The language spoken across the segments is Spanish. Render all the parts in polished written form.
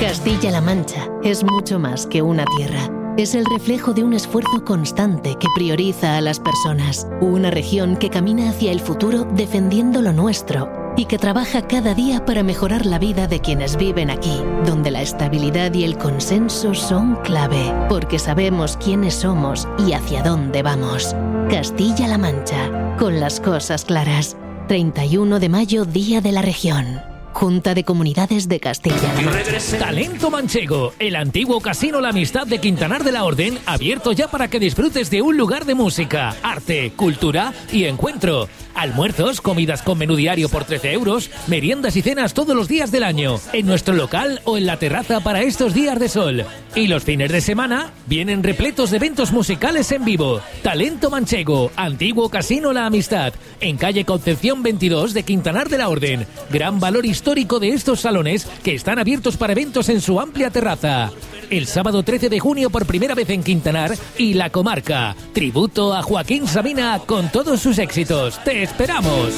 Castilla-La Mancha es mucho más que una tierra. Es el reflejo de un esfuerzo constante que prioriza a las personas. Una región que camina hacia el futuro defendiendo lo nuestro y que trabaja cada día para mejorar la vida de quienes viven aquí, donde la estabilidad y el consenso son clave, porque sabemos quiénes somos y hacia dónde vamos. Castilla-La Mancha, con las cosas claras. 31 de mayo, Día de la Región. Junta de Comunidades de Castilla-La Mancha. Talento Manchego, el antiguo casino La Amistad de Quintanar de la Orden, abierto ya para que disfrutes de un lugar de música, arte, cultura y encuentro. Almuerzos, comidas con menú diario por 13 euros, meriendas y cenas todos los días del año, en nuestro local o en la terraza para estos días de sol. Y los fines de semana vienen repletos de eventos musicales en vivo. Talento Manchego, antiguo casino La Amistad, en calle Concepción 22 de Quintanar de la Orden. Gran valor histórico de estos salones que están abiertos para eventos en su amplia terraza. El sábado 13 de junio por primera vez en Quintanar y la comarca. Tributo a Joaquín Sabina con todos sus éxitos. ¡Te esperamos!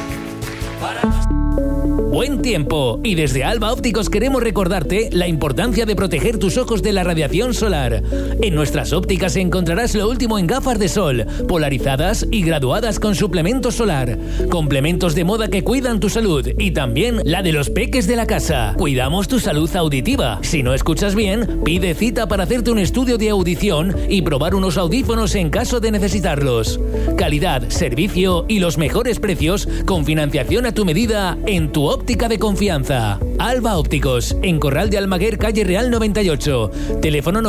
Buen tiempo, y desde Alba Ópticos queremos recordarte la importancia de proteger tus ojos de la radiación solar. En nuestras ópticas encontrarás lo último en gafas de sol, polarizadas y graduadas con suplemento solar, complementos de moda que cuidan tu salud y también la de los peques de la casa. Cuidamos tu salud auditiva. Si no escuchas bien, pide cita para hacerte un estudio de audición y probar unos audífonos en caso de necesitarlos. Calidad, servicio y los mejores precios con financiación a tu medida en tu óptica de confianza. Alba Ópticos, en Corral de Almaguer, calle Real 98. Teléfono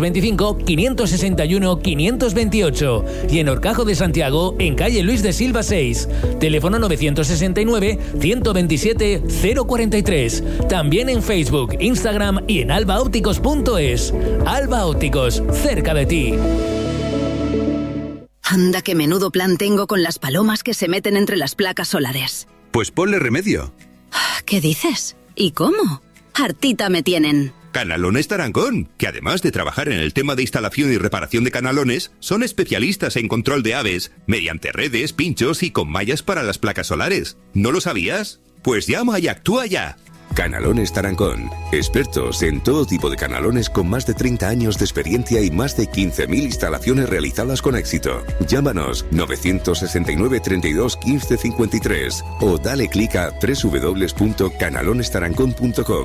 925-561-528. Y en Horcajo de Santiago, en calle Luis de Silva 6. Teléfono 969-127-043. También en Facebook, Instagram y en albaópticos.es. Alba Ópticos, cerca de ti. Anda, qué menudo plan tengo con las palomas que se meten entre las placas solares. Pues ponle remedio. ¿Qué dices? ¿Y cómo? Hartita me tienen. Canalones Tarancón, que además de trabajar en el tema de instalación y reparación de canalones, son especialistas en control de aves, mediante redes, pinchos y con mallas para las placas solares. ¿No lo sabías? Pues llama y actúa ya. Canalones Tarancón, expertos en todo tipo de canalones con más de 30 años de experiencia y más de 15.000 instalaciones realizadas con éxito. Llámanos 969 32 15 53 o dale clic a www.canalonestarancón.com.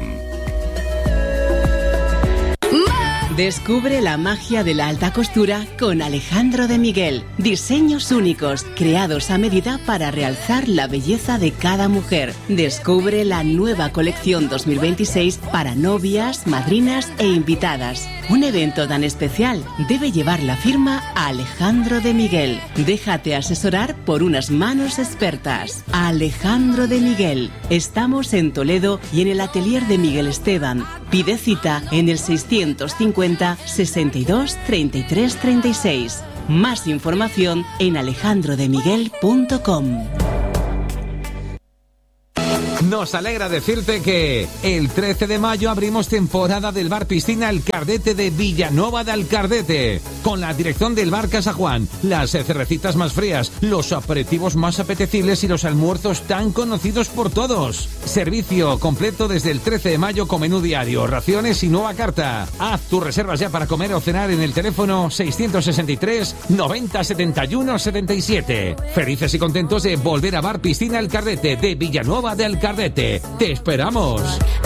Descubre la magia de la alta costura con Alejandro de Miguel. Diseños únicos, creados a medida para realzar la belleza de cada mujer. Descubre la nueva colección 2026 para novias, madrinas e invitadas. Un evento tan especial debe llevar la firma a Alejandro de Miguel. Déjate asesorar por unas manos expertas. Alejandro de Miguel. Estamos en Toledo y en el atelier de Miguel Esteban. Pide cita en el 650 62 33 36. Más información en alejandrodemiguel.com. Nos alegra decirte que el 13 de mayo abrimos temporada del Bar Piscina El Cardete de Villanueva de Alcardete, con la dirección del Bar Casa Juan, las cervecitas más frías, los aperitivos más apetecibles y los almuerzos tan conocidos por todos. Servicio completo desde el 13 de mayo con menú diario, raciones y nueva carta. Haz tus reservas ya para comer o cenar en el teléfono 663 90 71 77. Felices y contentos de volver a Bar Piscina El Cardete de Villanueva de Alcardete. ¡Te esperamos!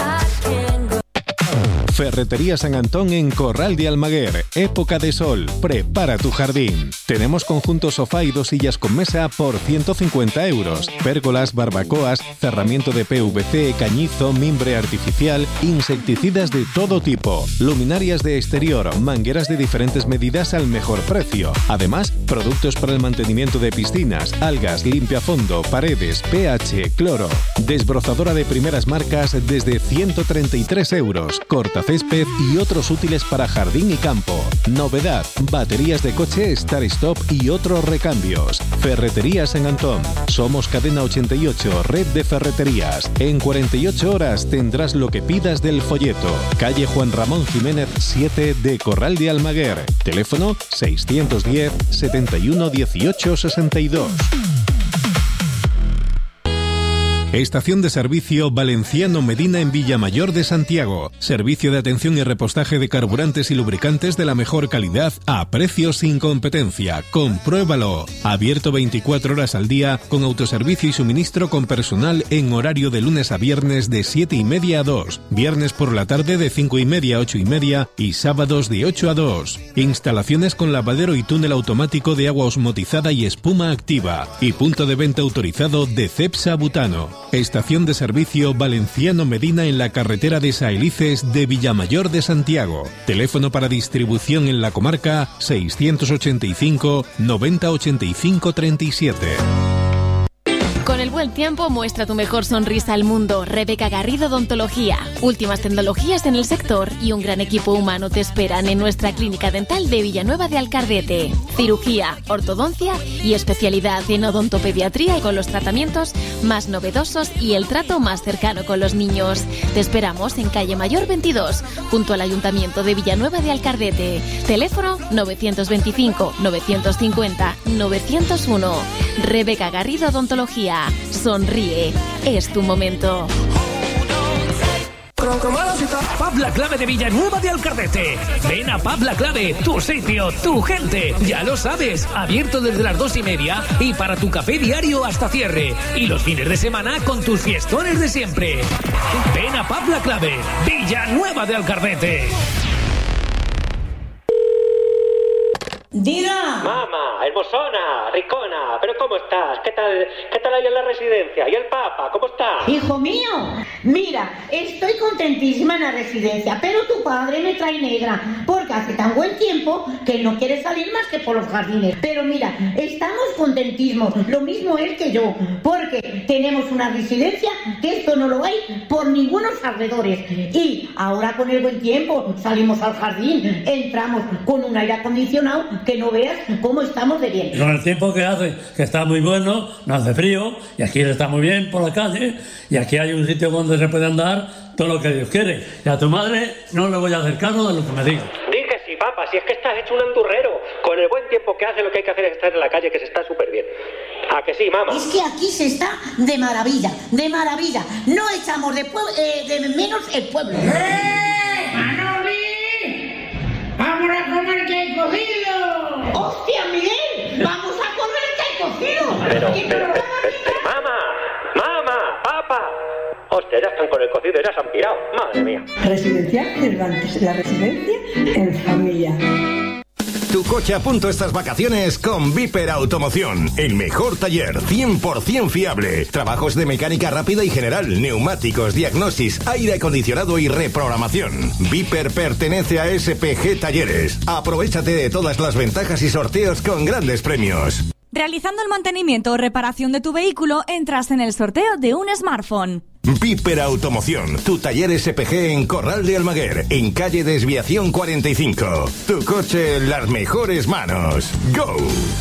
Ferretería San Antón en Corral de Almaguer. Época de sol. Prepara tu jardín. Tenemos conjunto sofá y 2 sillas con mesa por 150 euros. Pérgolas, barbacoas, cerramiento de PVC, cañizo, mimbre artificial, insecticidas de todo tipo, luminarias de exterior, mangueras de diferentes medidas al mejor precio. Además, productos para el mantenimiento de piscinas, algas, limpiafondo, paredes, pH, cloro. Desbrozadora de primeras marcas desde 133 euros. Cortacésped y otros útiles para jardín y campo. Novedad, baterías de coche Start Stop y otros recambios. Ferretería San Antón. Somos Cadena 88, red de ferreterías. En 48 horas tendrás lo que pidas del folleto. Calle Juan Ramón Jiménez 7 de Corral de Almaguer. Teléfono 610 71 18 62. Estación de servicio Valenciano Medina en Villamayor de Santiago. Servicio de atención y repostaje de carburantes y lubricantes de la mejor calidad a precios sin competencia. Compruébalo. Abierto 24 horas al día con autoservicio y suministro con personal en horario de lunes a viernes de 7:30 a 2. Viernes por la tarde de 5:30 a 8:30 y sábados de 8 a 2. Instalaciones con lavadero y túnel automático de agua osmotizada y espuma activa. Y punto de venta autorizado de Cepsa Butano. Estación de servicio Valenciano Medina en la carretera de Saelices de Villamayor de Santiago. Teléfono para distribución en la comarca 685 90 85 37. Con el buen tiempo muestra tu mejor sonrisa al mundo. Rebeca Garrido Odontología. Últimas tecnologías en el sector y un gran equipo humano te esperan en nuestra clínica dental de Villanueva de Alcardete. Cirugía, ortodoncia y especialidad en odontopediatría y con los tratamientos más novedosos y el trato más cercano con los niños. Te esperamos en calle Mayor 22, junto al Ayuntamiento de Villanueva de Alcardete. Teléfono 925 950 901. Rebeca Garrido Odontología. Sonríe, es tu momento. Pub La Clave de Villanueva de Alcardete. Ven a Pub La Clave, tu sitio, tu gente. Ya lo sabes, abierto desde las 2:30 y para tu café diario hasta cierre. Y los fines de semana con tus fiestones de siempre. Ven a Pub La Clave, Villanueva de Alcardete. ¡Diga! Mamá, hermosona, ricona, ¿pero cómo estás? ¿Qué tal ahí en la residencia? ¿Y el Papa, cómo está? ¡Hijo mío! Mira, estoy contentísima en la residencia, pero tu padre me trae negra, porque hace tan buen tiempo que no quiere salir más que por los jardines. Pero mira, estamos contentísimos, lo mismo él que yo, porque tenemos una residencia que esto no lo hay por ningunos alrededores. Y ahora con el buen tiempo salimos al jardín, entramos con un aire acondicionado que no veas cómo estamos de bien. Con el tiempo que hace, que está muy bueno, no hace frío, y aquí está muy bien por la calle, y aquí hay un sitio donde se puede andar todo lo que Dios quiere. Y a tu madre no le voy a hacer caso de lo que me diga. Di que sí, papá, si es que estás hecho un andurrero. Con el buen tiempo que hace, lo que hay que hacer es estar en la calle, que se está súper bien. ¿A que sí, mamá? Es que aquí se está de maravilla, de maravilla. No echamos de menos el pueblo. ¡Manoli! ¡Vamos a comer que hay cocido! ¡Hostia, Miguel! ¡Vamos a comer que hay cocido! Pero, mamá, papá. Hostia, ya están con el cocido y ya se han pirado. Madre mía. Residencia Cervantes, la residencia en familia. Tu coche a punto estas vacaciones con Viper Automoción. El mejor taller, 100% fiable. Trabajos de mecánica rápida y general, neumáticos, diagnosis, aire acondicionado y reprogramación. Viper pertenece a SPG Talleres. Aprovéchate de todas las ventajas y sorteos con grandes premios. Realizando el mantenimiento o reparación de tu vehículo, entras en el sorteo de un smartphone. Viper Automoción, tu taller SPG en Corral de Almaguer, en calle Desviación 45. Tu coche en las mejores manos. ¡Go!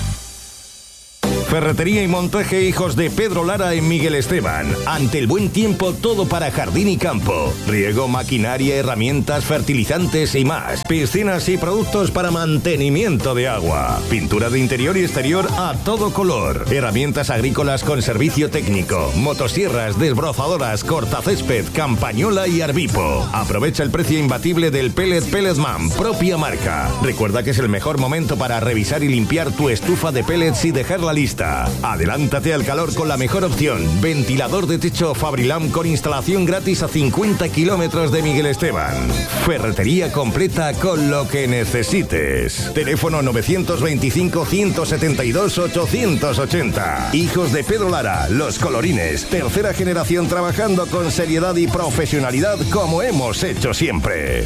Ferretería y montaje Hijos de Pedro Lara en Miguel Esteban. Ante el buen tiempo, todo para jardín y campo. Riego, maquinaria, herramientas, fertilizantes y más. Piscinas y productos para mantenimiento de agua. Pintura de interior y exterior a todo color. Herramientas agrícolas con servicio técnico. Motosierras, desbrozadoras, cortacésped, campañola y arbipo. Aprovecha el precio imbatible del Pelletman, propia marca. Recuerda que es el mejor momento para revisar y limpiar tu estufa de pellets y dejarla lista. Adelántate al calor con la mejor opción. Ventilador de techo Fabrilam con instalación gratis a 50 kilómetros de Miguel Esteban. Ferretería completa con lo que necesites. Teléfono 925-172-880. Hijos de Pedro Lara, los colorines. Tercera generación trabajando con seriedad y profesionalidad como hemos hecho siempre.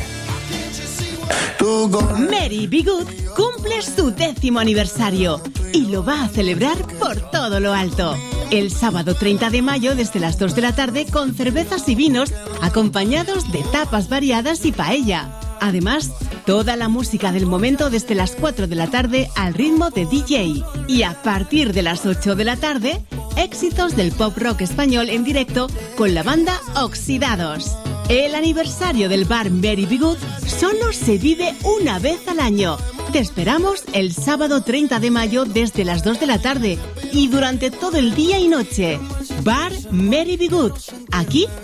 Mary Be Good cumple su 10º aniversario y lo va a celebrar por todo lo alto. El sábado 30 de mayo desde las 2 de la tarde con cervezas y vinos acompañados de tapas variadas y paella. Además, toda la música del momento desde las 4 de la tarde al ritmo de DJ. Y a partir de las 8 de la tarde, éxitos del pop rock español en directo con la banda Oxidados. El aniversario del bar Mary Be Good solo se vive una vez al año. Te esperamos el sábado 30 de mayo desde las 2 de la tarde y durante todo el día y noche. Bar Mary Be Good. Aquí